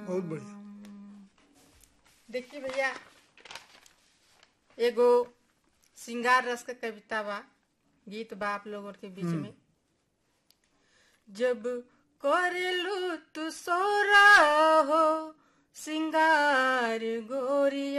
बहुत बढ़िया। देखिए भैया, एगो श्रृंगार रस का कविता बा, गीत बा आप लोगों के बीच में। जब करेलू तू सोरा हो श्रृंगार गोरिया,